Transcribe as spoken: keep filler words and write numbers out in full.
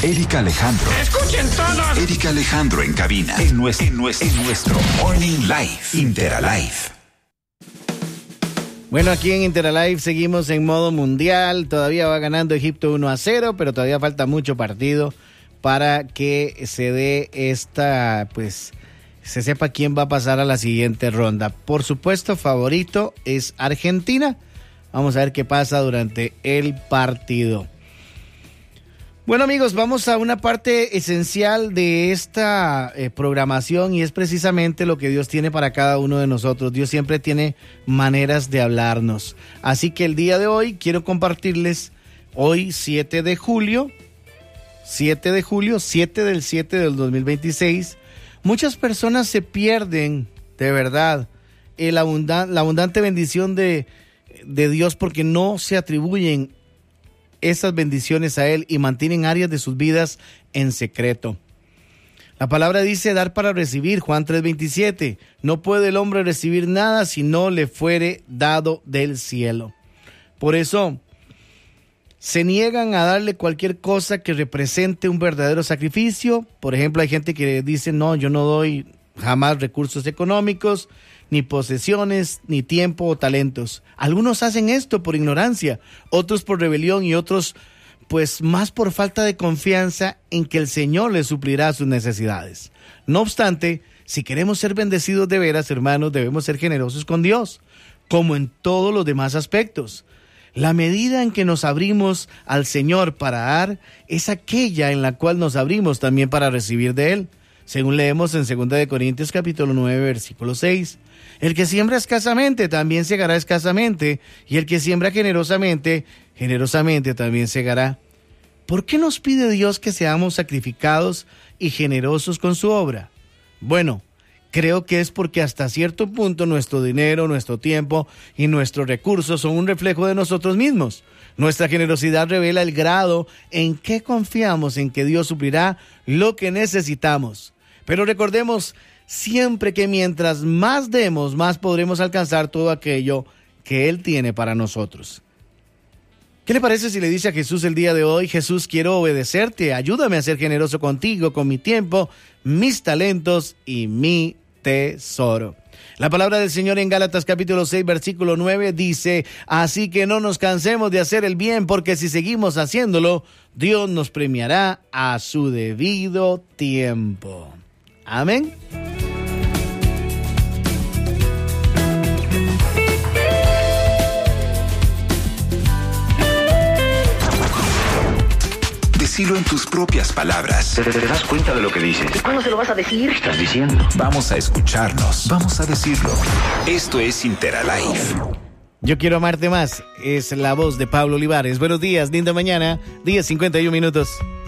Erika Alejandro. ¡Escuchen todos! Erika Alejandro en cabina. En nuestro, en nuestro, en nuestro Morning Live. Interalive. Bueno, aquí en Interalive seguimos en modo mundial. Todavía va ganando Egipto uno a cero, pero todavía falta mucho partido para que se dé esta, pues, se sepa quién va a pasar a la siguiente ronda. Por supuesto, favorito es Argentina. Vamos a ver qué pasa durante el partido. Bueno, amigos, vamos a una parte esencial de esta eh, programación y es precisamente lo que Dios tiene para cada uno de nosotros. Dios siempre tiene maneras de hablarnos. Así que el día de hoy quiero compartirles, hoy siete de julio, siete de julio, siete del siete del dos mil veintiséis, muchas personas se pierden, de verdad, el abundan- la abundante bendición de, de Dios porque no se atribuyen esas bendiciones a Él y mantienen áreas de sus vidas en secreto. La palabra dice dar para recibir, Juan tres veintisiete. No puede el hombre recibir nada si no le fuere dado del cielo. Por eso se niegan a darle cualquier cosa que represente un verdadero sacrificio. Por ejemplo, hay gente que dice, no, yo no doy jamás recursos económicos, ni posesiones, ni tiempo o talentos. Algunos hacen esto por ignorancia, otros por rebelión y otros pues más por falta de confianza en que el Señor les suplirá sus necesidades. No obstante, si queremos ser bendecidos de veras, hermanos, debemos ser generosos con Dios, como en todos los demás aspectos. La medida en que nos abrimos al Señor para dar es aquella en la cual nos abrimos también para recibir de Él. Según leemos en segunda de Corintios capítulo nueve, versículo seis. El que siembra escasamente también segará escasamente, y el que siembra generosamente, generosamente también segará. ¿Por qué nos pide Dios que seamos sacrificados y generosos con su obra? Bueno, creo que es porque hasta cierto punto nuestro dinero, nuestro tiempo y nuestros recursos son un reflejo de nosotros mismos. Nuestra generosidad revela el grado en que confiamos en que Dios suplirá lo que necesitamos. Pero recordemos siempre que mientras más demos, más podremos alcanzar todo aquello que Él tiene para nosotros. ¿Qué le parece si le dice a Jesús el día de hoy: Jesús, quiero obedecerte, ayúdame a ser generoso contigo, con mi tiempo, mis talentos y mi tesoro? La palabra del Señor en Gálatas capítulo seis, versículo nueve dice: así que no nos cansemos de hacer el bien, porque si seguimos haciéndolo, Dios nos premiará a su debido tiempo. Amén. Decilo en tus propias palabras. ¿Te, te das cuenta de lo que dices? ¿Cuándo se lo vas a decir? ¿Qué estás diciendo? Vamos a escucharnos. Vamos a decirlo. Esto es Interalive. Yo quiero amarte más. Es la voz de Pablo Olivares. Buenos días, linda mañana. diez cincuenta y uno minutos.